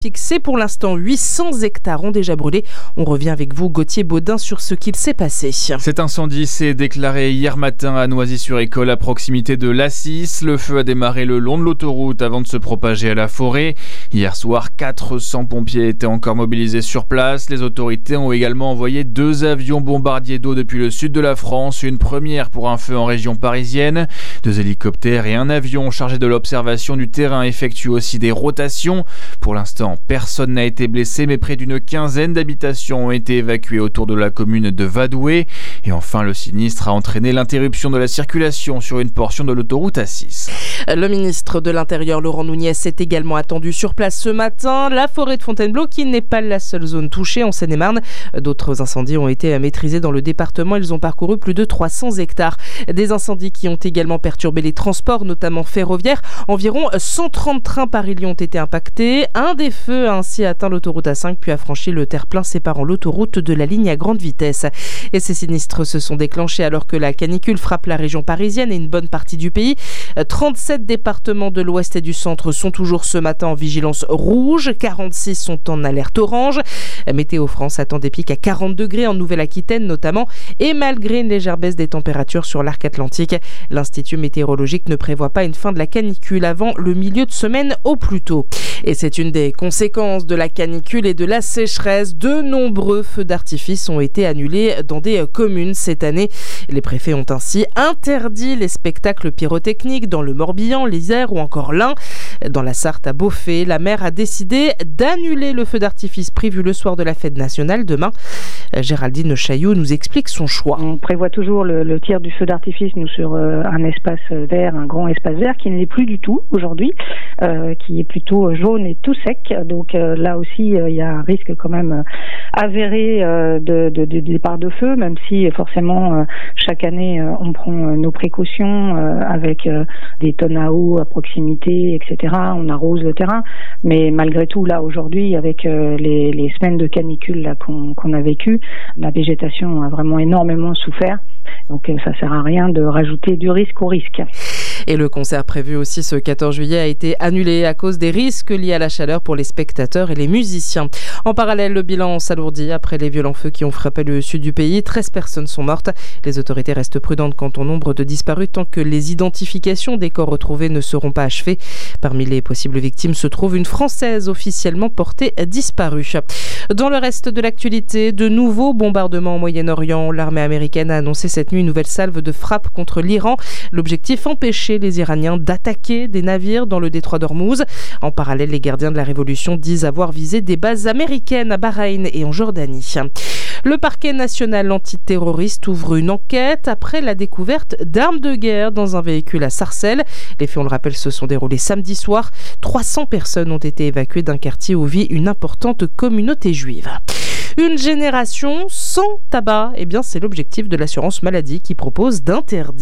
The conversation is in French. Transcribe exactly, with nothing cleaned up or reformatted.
Fixé pour l'instant, huit cents hectares ont déjà brûlé. On revient avec vous, Gauthier Baudin, sur ce qu'il s'est passé. Cet incendie s'est déclaré hier matin à Noisy-sur-École, à proximité de l'Assis. Le feu a démarré le long de l'autoroute avant de se propager à la forêt. Hier soir, quatre cents pompiers étaient encore mobilisés sur place. Les autorités ont également envoyé deux avions bombardiers d'eau depuis le sud de la France, une première pour un feu en région parisienne. Deux hélicoptères et un avion chargé de l'observation du terrain effectuent aussi des rotations. Pour l'instant, personne n'a été blessé, mais près d'une quinzaine d'habitations ont été évacuées autour de la commune de Vadoué. Et enfin, le sinistre a entraîné l'interruption de la circulation sur une portion de l'autoroute A six. Le ministre de l'Intérieur, Laurent Nunez, est également attendu sur place ce matin. La forêt de Fontainebleau, qui n'est pas la seule zone touchée en Seine-et-Marne. D'autres incendies ont été maîtrisés dans le département. Ils ont parcouru plus de trois cents hectares. Des incendies qui ont également perturbé les transports, notamment ferroviaires. Environ cent trente trains parisiens ont été impactés. Un des feux a ainsi atteint l'autoroute A cinq puis a franchi le terre-plein séparant l'autoroute de la ligne à grande vitesse. Et ces sinistres se sont déclenchés alors que la canicule frappe la région parisienne et une bonne partie du pays. trente-sept départements de l'ouest et du centre sont toujours ce matin en vigilance rouge. quarante-six sont en alerte orange. Météo France attend des pics à quarante degrés en Nouvelle-Aquitaine notamment. Et malgré une légère baisse des températures sur l'arc atlantique, l'Institut météorologique ne prévoit pas une fin de la canicule avant le milieu de semaine au plus tôt. Et c'est une des conséquences de la canicule et de la sécheresse. De nombreux feux d'artifice ont été annulés dans des communes cette année. Les préfets ont ainsi interdit les spectacles pyrotechniques dans le Morbihan, l'Isère ou encore l'Ain. Dans la Sarthe, à Beaufay, la maire a décidé d'annuler le feu d'artifice prévu le soir de la fête nationale demain. Géraldine Chailloux nous explique son choix. On prévoit toujours le, le tir du feu d'artifice nous sur euh, un espace vert, un grand espace vert qui n'est plus du tout aujourd'hui, euh, qui est plutôt jaune et tout sec. Donc euh, là aussi, il euh, y a un risque quand même euh, avéré euh, de, de, de départ de feu, même si forcément euh, chaque année euh, on prend euh, nos précautions euh, avec euh, des tonnes à eau à proximité, et cetera. On arrose le terrain, mais malgré tout là aujourd'hui, avec euh, les, les semaines de canicule là qu'on, qu'on a vécues, la végétation a vraiment énormément souffert. Donc euh, ça sert à rien de rajouter du risque au risque. Et le concert prévu aussi ce quatorze juillet a été annulé à cause des risques liés à la chaleur pour les spectateurs et les musiciens. En parallèle, le bilan s'alourdit après les violents feux qui ont frappé le sud du pays. treize personnes sont mortes. Les autorités restent prudentes quant au nombre de disparus tant que les identifications des corps retrouvés ne seront pas achevées. Parmi les possibles victimes se trouve une Française officiellement portée disparue. Dans le reste de l'actualité, de nouveaux bombardements au Moyen-Orient. L'armée américaine a annoncé cette nuit une nouvelle salve de frappe contre l'Iran. L'objectif, empêcher les Iraniens d'attaquer des navires dans le détroit d'Ormuz. En parallèle, les gardiens de la révolution disent avoir visé des bases américaines à Bahreïn et en Jordanie. Le parquet national antiterroriste ouvre une enquête après la découverte d'armes de guerre dans un véhicule à Sarcelles. Les faits, on le rappelle, se sont déroulés samedi soir. trois cents personnes ont été évacuées d'un quartier où vit une importante communauté juive. Une génération sans tabac, eh bien c'est l'objectif de l'assurance maladie qui propose d'interdire